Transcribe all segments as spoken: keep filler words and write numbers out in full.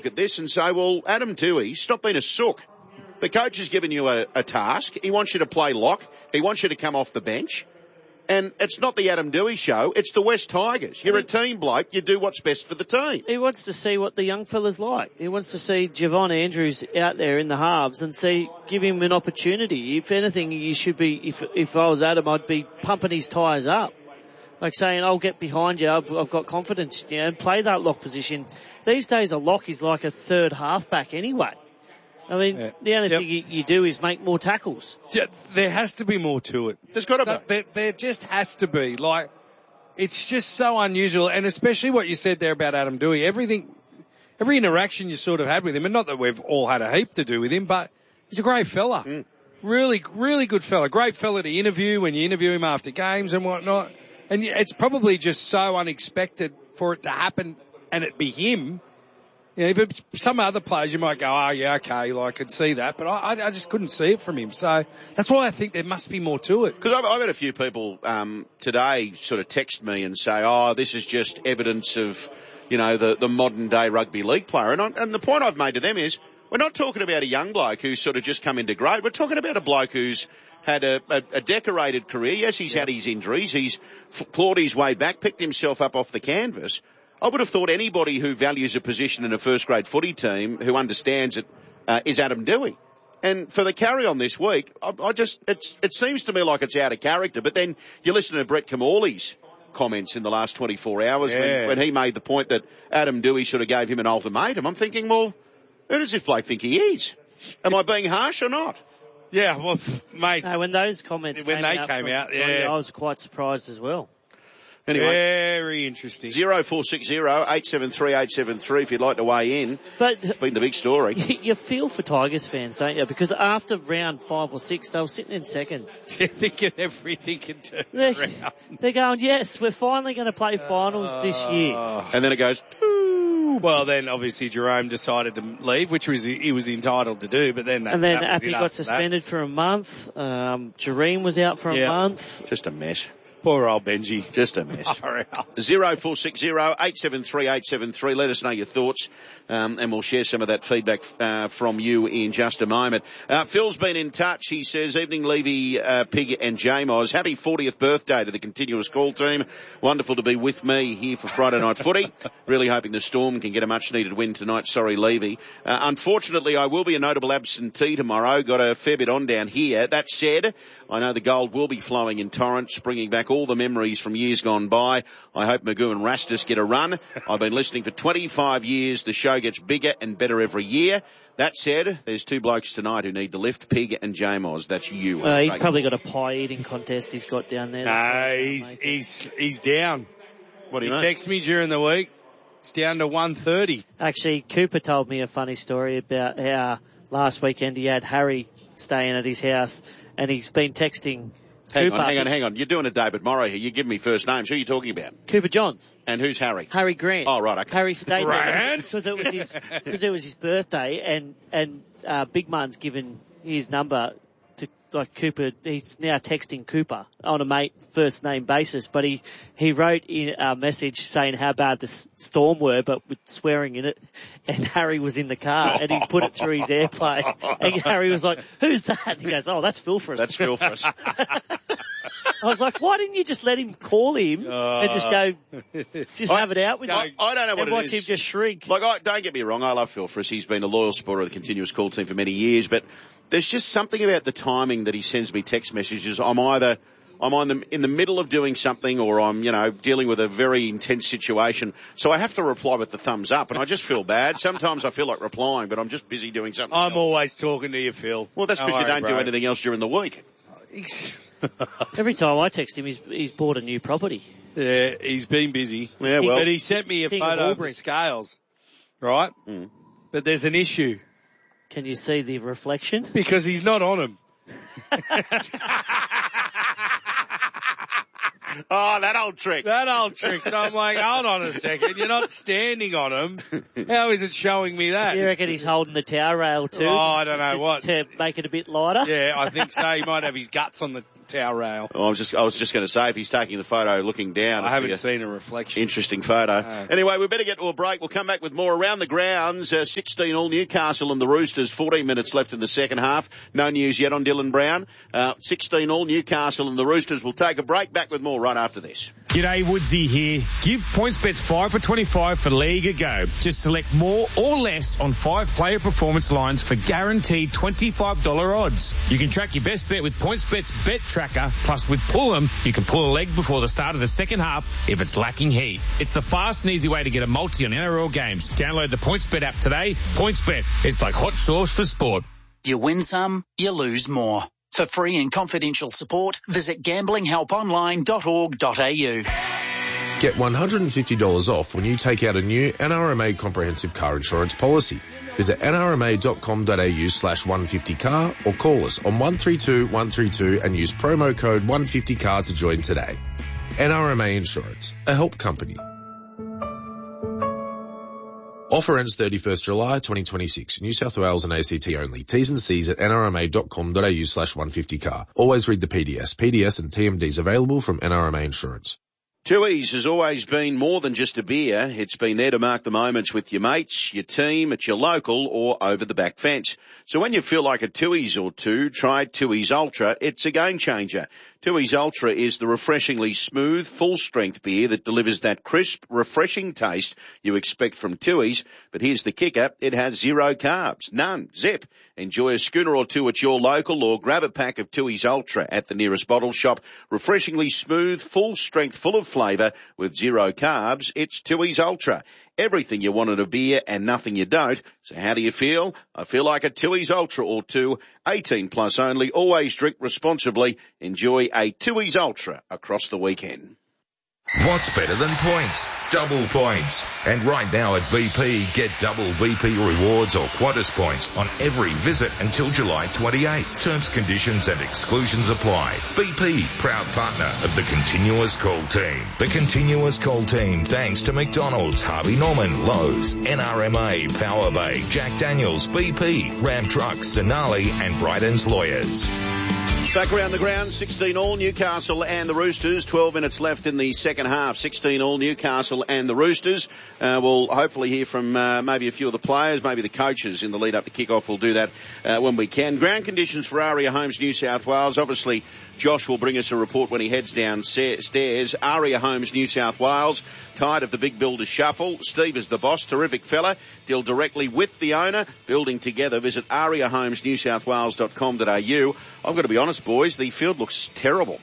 at this and say, well, Adam Dewey, stop being a sook. The coach has given you a, a task. He wants you to play lock. He wants you to come off the bench. And it's not the Adam Dewey show. It's the West Tigers. You're a team bloke. You do what's best for the team. He wants to see what the young fella's like. He wants to see Javon Andrews out there in the halves and see, give him an opportunity. If anything, you should be, if, if I was Adam, I'd be pumping his tyres up. Like saying, I'll get behind you. I've, I've got confidence, you know, and play that lock position. These days, a lock is like a third halfback anyway. I mean, yeah. the only yep. thing you, you do is make more tackles. There has to be more to it. There's got to be. There, there just has to be. Like, it's just so unusual, and especially what you said there about Adam Dewey. Everything, every interaction you sort of had with him, and not that we've all had a heap to do with him, but he's a great fella. Mm. Really, really good fella. Great fella to interview when you interview him after games and whatnot. And it's probably just so unexpected for it to happen and it be him. You know, if it's some other players, you might go, oh, yeah, okay, like, I could see that. But I, I just couldn't see it from him. So that's why I think there must be more to it. Because I've, I've had a few people um, today sort of text me and say, oh, this is just evidence of, you know, the, the modern-day rugby league player. And, I, and the point I've made to them is, we're not talking about a young bloke who's sort of just come into grade. We're talking about a bloke who's had a, a, a decorated career. Yes, he's yeah. had his injuries. He's f- clawed his way back, picked himself up off the canvas. I would have thought anybody who values a position in a first-grade footy team, who understands it, uh, is Adam Dewey. And for the carry-on this week, I, I just it's, it seems to me like it's out of character. But then you listen to Brett Kamali's comments in the last twenty-four hours yeah. when, when he made the point that Adam Dewey sort of gave him an ultimatum. I'm thinking, well, who does this bloke think he is? Am I being harsh or not? Yeah, well, mate. No, when those comments when came they out, came from, out, yeah. I was quite surprised as well. Anyway, very interesting. Zero four six zero eight seven three eight seven three if you'd like to weigh in. But it's been the big story. You feel for Tigers fans, don't you? Because after round five or six, they were sitting in second. They're thinking everything can turn they're, around. They're going, yes, we're finally going to play finals uh, this year. And then it goes, Ooh. Well, then obviously Jerome decided to leave, which was he was entitled to do. But then that, and then that Appy got suspended that. for a month. Um, Jareen was out for a yeah. month. Just a mess. Poor old Benji. Just a mess. Zero four six zero eight seven three eight seven three. Let us know your thoughts, um, and we'll share some of that feedback uh, from you in just a moment. Uh, Phil's been in touch. He says, "Evening, Levy, uh, Pig, and J-Moz. Happy fortieth birthday to the continuous call team. Wonderful to be with me here for Friday Night Footy. Really hoping the Storm can get a much-needed win tonight. Sorry, Levy. Uh, unfortunately, I will be a notable absentee tomorrow. Got a fair bit on down here. That said, I know the gold will be flowing in torrents, bringing back all the memories from years gone by. I hope Magoo and Rastus get a run. I've been listening for twenty-five years. The show gets bigger and better every year. That said, there's two blokes tonight who need the lift, Pig and J-Moz. That's you. Uh, he's probably got a pie eating contest he's got down there. No, he's, he's, he's down. What do you he mean? He texted me during the week. It's down to one thirty. Actually, Cooper told me a funny story about how last weekend he had Harry staying at his house and he's been texting Hang Cooper. on, hang on, hang on. You're doing a David Morrow here. You give me first names. Who are you talking about? Cooper Johns. And who's Harry? Harry Grant. Oh, right, okay. Harry stayed Grant? there because it was his, because it was his birthday and, and, uh, Big Man's given his number to, like, Cooper. He's now texting Cooper on a mate first name basis, but he, he wrote in a message saying how bad the s- Storm were, but with swearing in it. And Harry was in the car and he put it through his airplay. And Harry was like, who's that? And he goes, oh, that's Phil for us. That's Phil for us. I was like, why didn't you just let him call him uh, and just go, just I, have it out with I, him? I don't know what and it watch is. him just shrink. Like, I, don't get me wrong, I love Phil Friss. He's been a loyal supporter of the continuous call team for many years, but there's just something about the timing that he sends me text messages. I'm either I'm on the, in the middle of doing something or I'm, you know, dealing with a very intense situation. So I have to reply with the thumbs up, and I just feel bad. Sometimes I feel like replying, but I'm just busy doing something I'm else. always talking to you, Phil. Well, that's because don't you worry, don't bro. do anything else during the week. Every time I text him, he's, he's bought a new property. Yeah, he's been busy. Yeah, well. But he sent me a King of photo of, Albury. the scales, right? Mm. But there's an issue. Can you see the reflection? Because he's not on them. Oh, that old trick. That old trick. So I'm like, hold on a second. You're not standing on him. How is it showing me that? You reckon he's holding the tower rail too? Oh, I don't know what. To make it a bit lighter? Yeah, I think so. He might have his guts on the tower rail. Oh, I was just, I was just going to say, if he's taking the photo looking down. I haven't seen a reflection. Interesting photo. No. Anyway, we better get to a break. We'll come back with more around the grounds. Uh, sixteen all Newcastle and the Roosters. fourteen minutes left in the second half. No news yet on Dylan Brown. Uh, sixteen all Newcastle and the Roosters. We'll take a break. Back with more right after this. G'day, Woodsy here. Give PointsBets five for twenty-five for League a go. Just select more or less on five player performance lines for guaranteed twenty-five dollars odds. You can track your best bet with PointsBet's Bet Tracker. Plus, with Pull 'em, you can pull a leg before the start of the second half if it's lacking heat. It's the fast and easy way to get a multi on N R L games. Download the PointsBet app today. PointsBet, it's like hot sauce for sport. You win some, you lose more. For free and confidential support, visit gambling help online dot org dot a u. Get one hundred fifty dollars off when you take out a new N R M A comprehensive car insurance policy. Visit n r m a dot com dot a u slash one fifty car or call us on one three two one three two and use promo code one fifty car to join today. N R M A Insurance, a help company. Offer ends thirty-first July twenty twenty-six. New South Wales and A C T only. T's and C's at n r m a dot com dot a u slash one fifty car. Always read the P D S. P D S and T M Ds available from N R M A Insurance. Tooheys has always been more than just a beer. It's been there to mark the moments with your mates, your team, at your local or over the back fence. So when you feel like a Tooheys or two, try Tooheys Ultra. It's a game changer. Tooheys Ultra is the refreshingly smooth, full-strength beer that delivers that crisp, refreshing taste you expect from Tooheys. But here's the kicker. It has zero carbs. None. Zip. Enjoy a schooner or two at your local or grab a pack of Tooheys Ultra at the nearest bottle shop. Refreshingly smooth, full-strength, full of flavour with zero carbs. It's Tooheys Ultra. Everything you want in a beer and nothing you don't. So how do you feel? I feel like a Tooheys Ultra or two. eighteen plus only. Always drink responsibly. Enjoy a Tooheys Ultra across the weekend. What's better than points? Double points. And right now at B P, get double B P rewards or Qantas points on every visit until July twenty-eighth. Terms, conditions and exclusions apply. B P, proud partner of the Continuous Call Team. The Continuous Call Team, thanks to McDonald's, Harvey Norman, Lowe's, N R M A, Power Bay, Jack Daniels, B P, Ram Trucks, Sonali and Bryden's Lawyers. Back around the ground, sixteen all Newcastle and the Roosters. twelve minutes left in the second half. sixteen all Newcastle and the Roosters. Uh, we'll hopefully hear from uh, maybe a few of the players, maybe the coaches in the lead up to kick-off. We'll do that uh, when we can. Ground conditions for Aria Homes, New South Wales. Obviously, Josh will bring us a report when he heads downstairs. Aria Homes, New South Wales. Tired of the big builder shuffle. Steve is the boss. Terrific fella. Deal directly with the owner. Building together. Visit aria homes new south wales dot com dot a u. I've got to be honest, boys, the field looks terrible.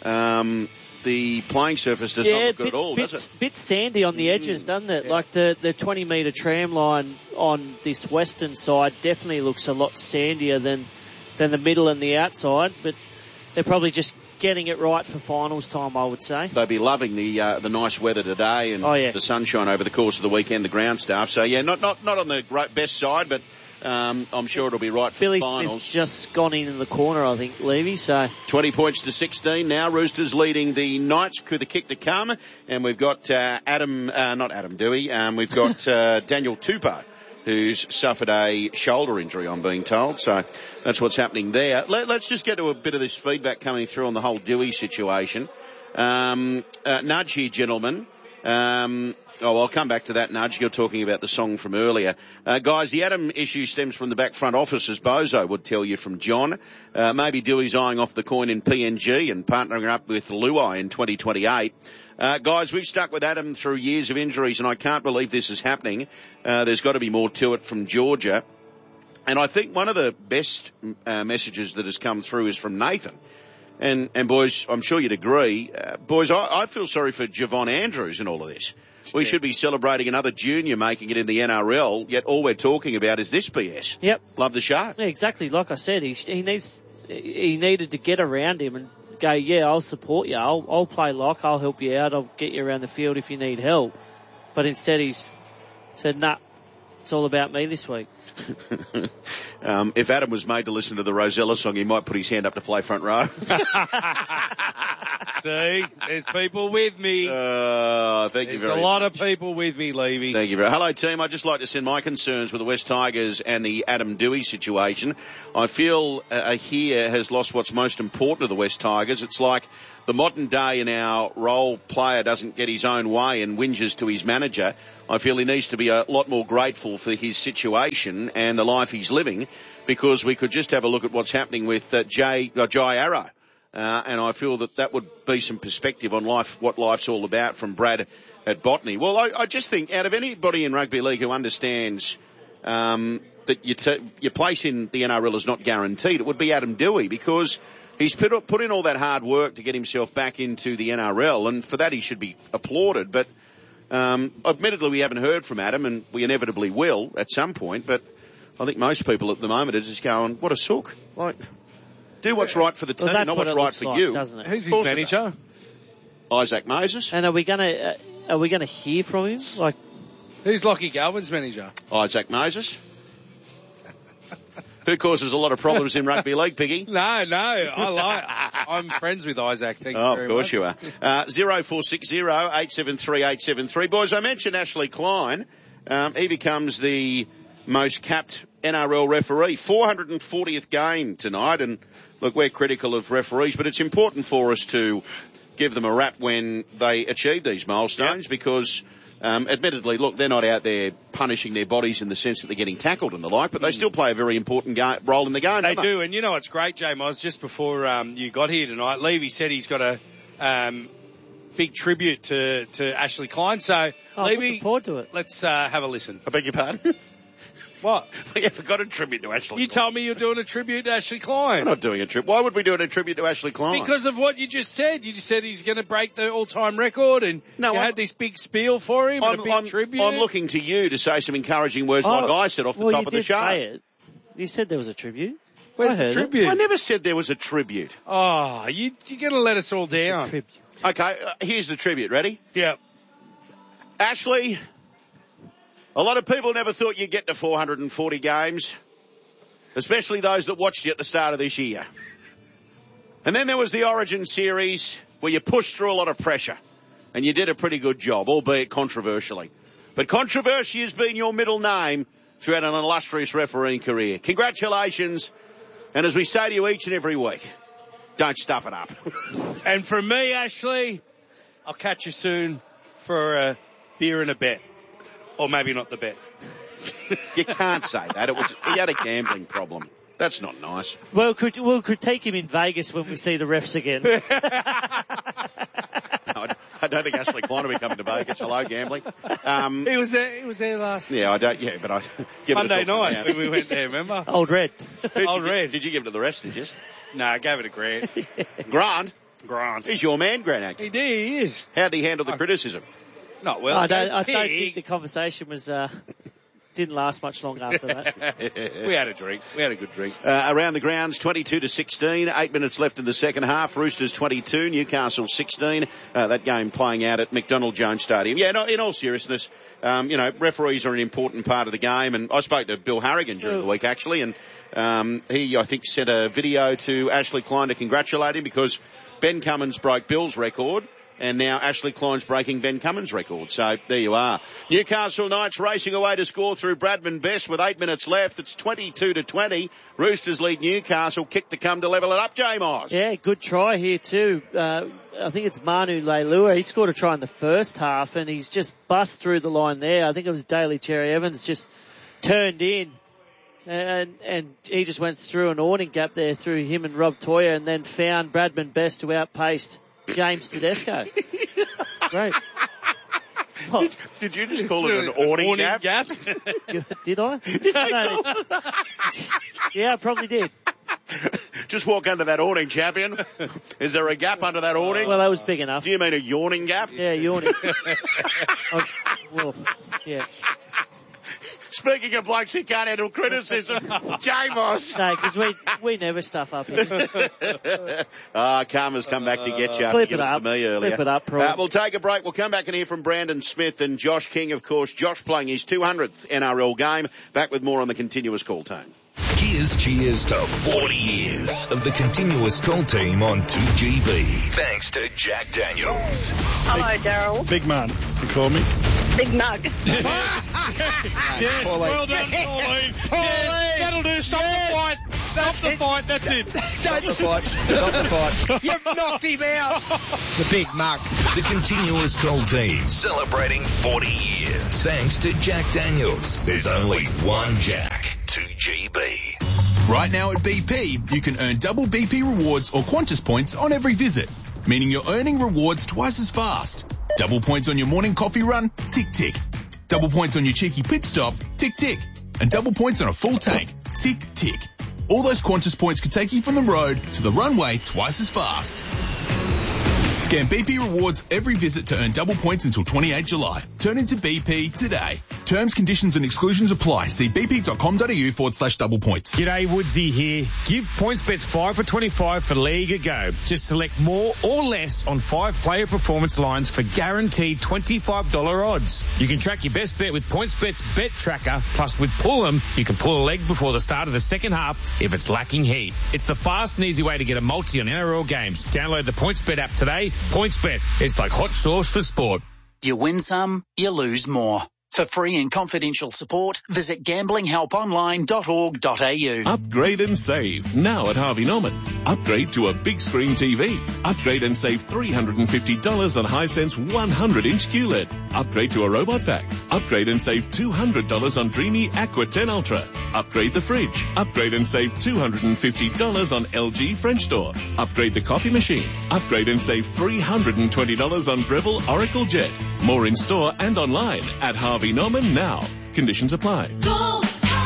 Um, the playing surface does yeah, not look good bit, at all, bit, does it? bit sandy on the edges, doesn't it? Yeah. Like the, the twenty metre tram line on this western side definitely looks a lot sandier than, than the middle and the outside, but they're probably just getting it right for finals time, I would say. They'll be loving the uh, the nice weather today and oh, yeah. the sunshine over the course of the weekend, the ground staff. So, yeah, not not, not on the great best side, but um, I'm sure it'll be right for Billy the finals. Smith's just gone in in the corner, I think, Levy, so... twenty points to sixteen now. Roosters leading the Knights with the kick to come. And we've got uh, Adam, uh, not Adam Dewey, um, we've got uh, Daniel Tupou, who's suffered a shoulder injury, I'm being told. So that's what's happening there. Let, let's just get to a bit of this feedback coming through on the whole Dewey situation. Um, uh, nudge here, gentlemen. Um, oh, I'll come back to that, Nudge. You're talking about the song from earlier. Uh, guys, the Adam issue stems from the back front office, as Bozo would tell you from John. Uh, maybe Dewey's eyeing off the coin in P N G and partnering up with Luai in twenty twenty-eight. Uh, guys, we've stuck with Adam through years of injuries, and I can't believe this is happening. Uh, there's got to be more to it from Georgia. And I think one of the best uh, messages that has come through is from Nathan. And, and boys, I'm sure you'd agree. Uh, boys, I, I feel sorry for Javon Andrews in all of this. We yeah. should be celebrating another junior making it in the N R L, yet all we're talking about is this B S. Yep. Love the show. Yeah, exactly. Like I said, he, he needs, he needed to get around him and go, yeah, I'll support you. I'll, I'll play lock. I'll help you out. I'll get you around the field if you need help. But instead he's said, nah, it's all about me this week. um, if Adam was made to listen to the Rosella song, he might put his hand up to play front row. See, there's people with me. Uh, thank there's you very a lot much. of people with me, Levy. Thank you very much. Hello, team. I'd just like to send my concerns with the West Tigers and the Adam Dewey situation. I feel uh, here has lost what's most important to the West Tigers. It's like the modern day in our role player doesn't get his own way and whinges to his manager. I feel he needs to be a lot more grateful for his situation and the life he's living, because we could just have a look at what's happening with uh, Jay, uh, Jai Arrow. Uh, and I feel that that would be some perspective on life, what life's all about from Brad at Botany. Well, I, I just think out of anybody in rugby league who understands um, that you t- your place in the N R L is not guaranteed, it would be Adam Dewey, because he's put, put in all that hard work to get himself back into the N R L, and for that he should be applauded. But um, admittedly, we haven't heard from Adam, and we inevitably will at some point. But I think most people at the moment are just going, what a sook. Like, do what's right for the team, well, not what what's right for like, you. Doesn't it? Who's his manager? Isaac Moses. And are we going to uh, are we going to hear from him? Like, who's Lockie Galvin's manager? Isaac Moses. Who causes a lot of problems in rugby league, Piggy? No, no, I like. I'm friends with Isaac. Thank oh, you very of course much. you are. Uh, zero four six zero eight seven three eight seven three. Boys, I mentioned Ashley Klein. Um, he becomes the most capped N R L referee. four hundred fortieth game tonight, and look, we're critical of referees, but it's important for us to give them a rap when they achieve these milestones, yep. because um, admittedly, look, they're not out there punishing their bodies in the sense that they're getting tackled and the like, but they still play a very important ga- role in the game. They don't do, they? and you know what's great, J Moz, just before um, you got here tonight, Levy said he's got a um, big tribute to, to Ashley Klein, so oh, Levy, looking forward to it. Let's uh, have a listen. I beg your pardon? What? We haven't got a tribute to Ashley You Klein. told me you're doing a tribute to Ashley Klein. We're not doing a tribute. Why would we do a tribute to Ashley Klein? Because of what you just said. You just said he's going to break the all-time record, and no, you I'm, had this big spiel for him I'm, and a big I'm, tribute. I'm looking to you to say some encouraging words oh, like I said off the well, top of the show. Say it. You said there was a tribute. Where's the tribute? I never said there was a tribute. Oh, you, you're going to let us all down. Tribute. Okay, uh, here's the tribute. Ready? Yep. Ashley, a lot of people never thought you'd get to four hundred forty games, especially those that watched you at the start of this year. And then there was the Origin series where you pushed through a lot of pressure, and you did a pretty good job, albeit controversially. But controversy has been your middle name throughout an illustrious refereeing career. Congratulations, and as we say to you each and every week, don't stuff it up. And from me, Ashley, I'll catch you soon for a beer and a bet. Or maybe not the bet. You can't say that. It was he had a gambling problem. That's not nice. Well, could we'll critique him in Vegas when we see the refs again. No, I don't think Ashley Klein will be coming to Vegas. Hello, gambling. Um, he was there. He was there last. Yeah, I don't. Yeah, but I give Monday it a night when we went there. Remember? Old Red. Did Old you, Red. Did you give it to the rest? Did you? No, I gave it a Grant. Grant. Grant. He's your man, Grant. He did. He is. How did he handle the I, criticism? Not well. I don't, I don't think the conversation was. Uh, Didn't last much long after that. We had a drink. We had a good drink. Uh, around the grounds, twenty-two to sixteen. Eight minutes left in the second half. Roosters twenty-two, Newcastle sixteen. Uh, that game playing out at McDonald Jones Stadium. Yeah, no, in all seriousness, um, you know, referees are an important part of the game. And I spoke to Bill Harrigan during the week, actually, and um, he, I think, sent a video to Ashley Klein to congratulate him because Ben Cummins broke Bill's record. And now Ashley Klein's breaking Ben Cummins' record. So there you are. Newcastle Knights racing away to score through Bradman Best with eight minutes left. It's twenty-two to twenty. Roosters lead Newcastle. Kick to come to level it up, J-Moss. Yeah, good try here too. Uh, I think it's Manu Leilua. He scored a try in the first half and he's just bust through the line there. I think it was Daly Cherry Evans just turned in. And, and he just went through an awning gap there through him and Rob Toyer and then found Bradman Best who outpaced James Tedesco. Great. Did, did you just call it an awning, awning gap? gap? Did I? Did you no, call yeah, I probably did. Just walk under that awning, champion. Is there a gap under that awning? Well, that was big enough. Do you mean a yawning gap? Yeah, yawning. was, well, yeah. Speaking of blokes who can't handle criticism, J-Moss. No, because we, we never stuff up here. Ah, Karma's come back to get you. Flip Give it up. To me earlier. Flip it up, uh, We'll take a break. We'll come back and hear from Brandon Smith and Josh King, of course. Josh playing his two hundredth N R L game. Back with more on the continuous call tone. Here's cheers to forty years of the continuous call team on two G B. Thanks to Jack Daniels. Hello, Daryl. Big man, you call me. Big mug. Yes, well done, Pauline. Pauline. Yes, that'll do. Stop Yes. the fight. Stop That's the it. fight. That's it. Stop the fight. Stop the fight. You've knocked him out. The big mug. The continuous call team celebrating forty years. Thanks to Jack Daniels. There's only one Jack. two G B. Right now at B P, you can earn double B P rewards or Qantas points on every visit, meaning you're earning rewards twice as fast. Double points on your morning coffee run, tick tick. Double points on your cheeky pit stop, tick tick. And double points on a full tank, tick tick. All those Qantas points could take you from the road to the runway twice as fast. Scan B P rewards every visit to earn double points until twenty-eighth July. Turn into B P today. Terms, conditions and exclusions apply. See bp.com.au forward slash double points. G'day, Woodsy here. Give PointsBets five for twenty-five for League a go. Just select more or less on five player performance lines for guaranteed twenty-five dollars odds. You can track your best bet with PointsBet's Bet Tracker. Plus, with Pull'em, you can pull a leg before the start of the second half if it's lacking heat. It's the fast and easy way to get a multi on N R L games. Download the PointsBet app today. PointsBet, it's like hot sauce for sport. You win some, you lose more. For free and confidential support, visit gambling help online dot org dot a u. Upgrade and save now at Harvey Norman. Upgrade to a big screen T V. Upgrade and save three hundred fifty dollars on Hisense one hundred inch Q L E D. Upgrade to a robot vac. Upgrade and save two hundred dollars on Dreamy Aqua ten Ultra. Upgrade the fridge. Upgrade and save two hundred fifty dollars on L G French door. Upgrade the coffee machine. Upgrade and save three hundred twenty dollars on Breville Oracle Jet. More in store and online at Harvey Norman now. Conditions apply. The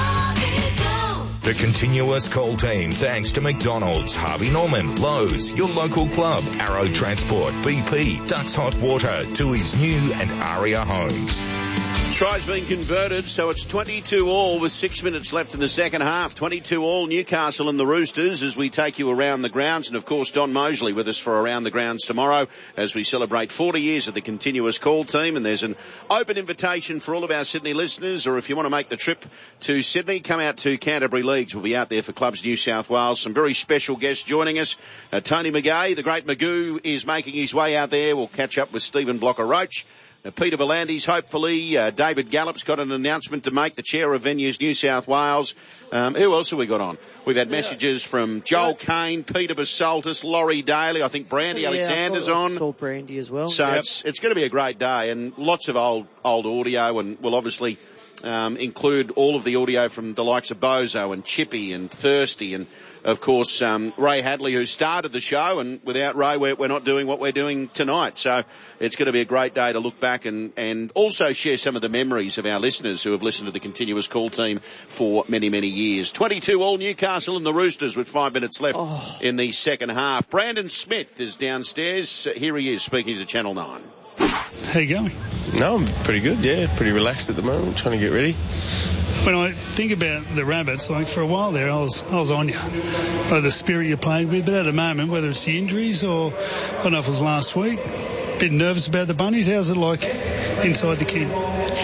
continuous call team thanks to McDonald's, Harvey Norman, Lowe's, your local club, Arrow Transport, B P, Ducks Hot Water, Tui's New and Aria Homes. Try's been converted, so it's twenty-two all with six minutes left in the second half. twenty-two all Newcastle and the Roosters as we take you around the grounds. And, of course, Don Mosley with us for Around the Grounds tomorrow as we celebrate forty years of the continuous call team. And there's an open invitation for all of our Sydney listeners, or if you want to make the trip to Sydney, come out to Canterbury Leagues. We'll be out there for Clubs New South Wales. Some very special guests joining us. Uh, Tony McGay, the great Magoo, is making his way out there. We'll catch up with Stephen Blocker-Roach. Uh, Peter Volandis, hopefully. Uh, David Gallup's got an announcement to make, the chair of Venues New South Wales. Um, who else have we got on? We've had messages from Joel yeah. Kane, Peter Basaltis, Laurie Daly. I think Brandy so, yeah, Alexander's I on. Saw Brandy as well. So yep. it's it's going to be a great day, and lots of old old audio, and we'll obviously um, include all of the audio from the likes of Bozo and Chippy and Thirsty and, of course, um, Ray Hadley, who started the show, and without Ray, we're, we're not doing what we're doing tonight. So it's going to be a great day to look back and, and also share some of the memories of our listeners who have listened to the continuous call team for many, many years. twenty-two all Newcastle and the Roosters with five minutes left oh. in the second half. Brandon Smith is downstairs. Here he is speaking to Channel nine. How you going? No, I'm pretty good, yeah. Pretty relaxed at the moment, trying to get ready. When I think about the Rabbits, like for a while there, I was I was on you. By the spirit you played with, but at the moment, whether it's the injuries or, I don't know if it was last week, a bit nervous about the Bunnies. How's it like inside the camp?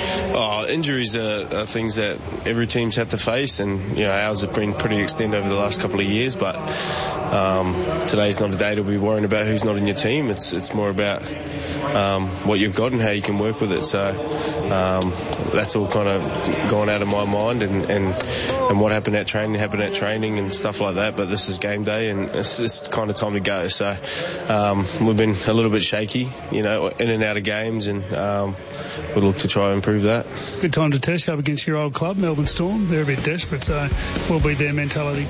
Oh, injuries are, are things that every team's had to face, and you know ours have been pretty extended over the last couple of years. But um, today's not a day to be worrying about who's not in your team. It's it's more about um, what you've got and how you can work with it. So um, that's all kind of gone out of my mind, and, and and what happened at training happened at training and stuff like that. But this is game day, and it's just kind of time to go. So um, we've been a little bit shaky, you know, in and out of games, and um, we'll look to try and improve that. Good time to test up against your old club, Melbourne Storm. They're a bit desperate, so what will be their mentality?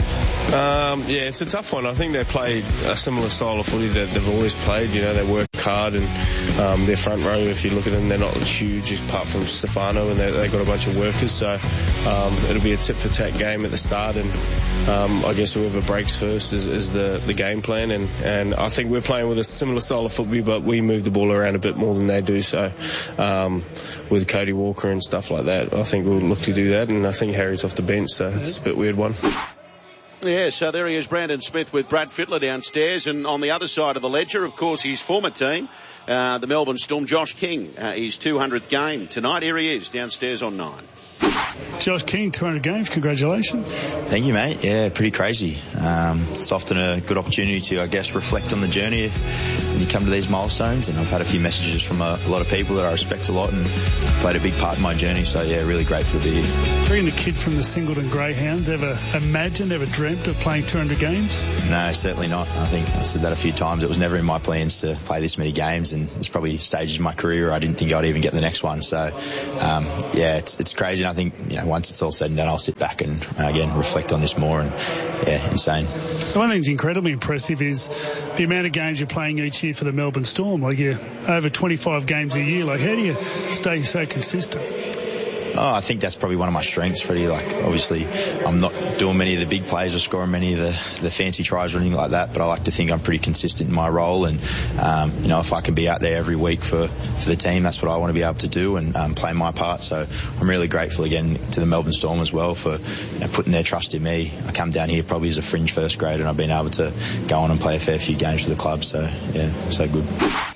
Um, yeah, it's a tough one. I think they play a similar style of footy that they've always played. You know, they work hard, and um, their front row, if you look at them, they're not huge apart from Stefano, and they've got a bunch of workers. So um, it'll be a tit-for-tat game at the start, and um, I guess whoever breaks first is, is the, the game plan. And, and I think we're playing with a similar style of footy, but we move the ball around a bit more than they do. So um, with Cody Walker and stuff like that, I think we'll look to do that. And I think Harry's off the bench, so it's a bit weird one. Yeah, so there he is, Brandon Smith with Brad Fittler downstairs, and on the other side of the ledger, of course, his former team, uh, the Melbourne Storm, Josh King, uh, his two hundredth game tonight. Here he is, downstairs on nine. Josh King, two hundred games, congratulations. Thank you, mate. Yeah, pretty crazy. Um, it's often a good opportunity to, I guess, reflect on the journey when you come to these milestones, and I've had a few messages from a, a lot of people that I respect a lot and played a big part in my journey, so yeah, really grateful to be here. Being the kid from the Singleton Greyhounds, ever imagined, ever dreamt of playing two hundred games? No, certainly not. I think I said that a few times. It was never in my plans to play this many games, and there's probably stages in my career I didn't think I'd even get the next one, so um, yeah, it's, it's crazy, and I think, you know, once it's all said and done, I'll sit back and, uh, again, reflect on this more, and, yeah, insane. One thing that's incredibly impressive is the amount of games you're playing each year for the Melbourne Storm. Like, you're over twenty-five games a year. Like, how do you stay so consistent? Oh, I think that's probably one of my strengths, Freddie. Like, obviously, I'm not doing many of the big plays or scoring many of the, the fancy tries or anything like that, but I like to think I'm pretty consistent in my role, and, um, you know, if I can be out there every week for, for the team, that's what I want to be able to do, and um, play my part. So I'm really grateful again to the Melbourne Storm as well for, you know, putting their trust in me. I come down here probably as a fringe first grader, and I've been able to go on and play a fair few games for the club, so yeah, so good.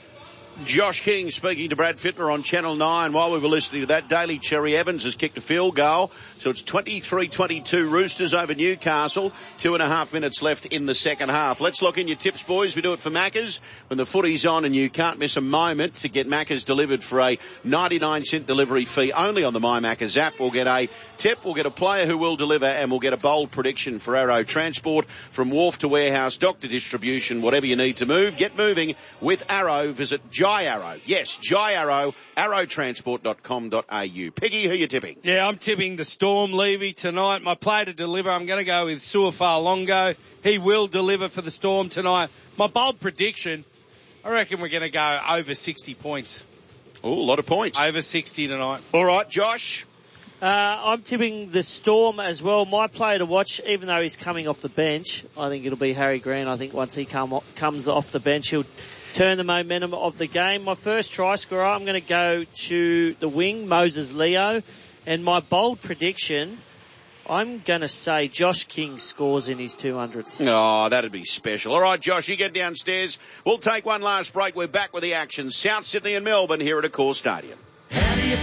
Josh King speaking to Brad Fittler on Channel nine. While we were listening to that, Daly Cherry Evans has kicked a field goal. So it's twenty-three twenty-two Roosters over Newcastle. Two and a half minutes left in the second half. Let's lock in your tips, boys. We do it for Macca's when the footy's on, and you can't miss a moment to get Macca's delivered for a ninety-nine cent delivery fee only on the My Macca's app. We'll get a tip, we'll get a player who will deliver, and we'll get a bold prediction for Arrow Transport from wharf to warehouse, dock to distribution, whatever you need to move. Get moving with Arrow. Visit Jai Arrow. Yes, Jai Arrow, arrow transport dot com dot a u. Piggy, who are you tipping? Yeah, I'm tipping the Storm, Levy, tonight. My player to deliver, I'm going to go with Suafar Longo. He will deliver for the Storm tonight. My bold prediction, I reckon we're going to go over sixty points. Oh, a lot of points. Over sixty tonight. All right, Josh? Uh, I'm tipping the Storm as well. My player to watch, even though he's coming off the bench, I think it'll be Harry Grant. I think once he come, comes off the bench, he'll turn the momentum of the game. My first try scorer, I'm going to go to the wing, Moses Leo. And my bold prediction, I'm going to say Josh King scores in his two hundredth. Oh, that'd be special. All right, Josh, you get downstairs. We'll take one last break. We're back with the action. South Sydney and Melbourne here at Accor Stadium.